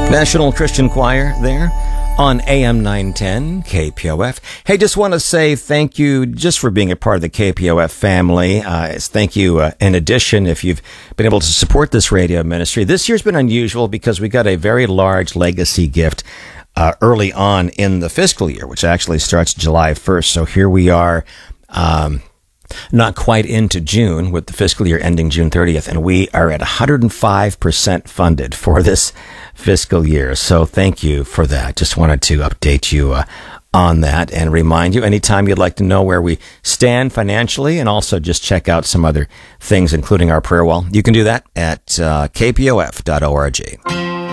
National Christian Choir there on AM 910 KPOF. Hey, just want to say thank you just for being a part of the KPOF family. Thank you in addition if you've been able to support this radio ministry. This year's been unusual because we got a very large legacy gift early on in the fiscal year, which actually starts July 1st. So here we are, not quite into June with the fiscal year ending June 30th, and we are at 105% funded for this fiscal year. So thank you for that. Just wanted to update you on that and remind you anytime you'd like to know where we stand financially and also just check out some other things, including our prayer wall, you can do that at kpof.org.